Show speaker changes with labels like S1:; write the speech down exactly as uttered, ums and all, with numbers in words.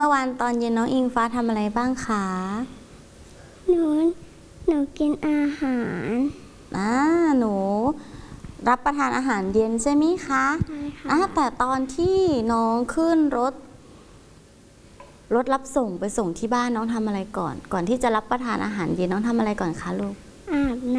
S1: เมื่อวานตอนเย็นน้องอิงฟ้าทำอะไรบ้างคะ
S2: หนูหนูกินอาหาร
S1: อ่าหนูรับประทานอาหารเย็นใช่ไหมคะ
S2: ใช่ค่ะ
S1: อ่าแต่ตอนที่น้องขึ้นรถรถรับส่งไปส่งที่บ้านน้องทำอะไรก่อน ก่อนที่จะรับประทานอาหารเย็นน้องทำอะไรก่อนคะลูก
S2: อาบน้ำ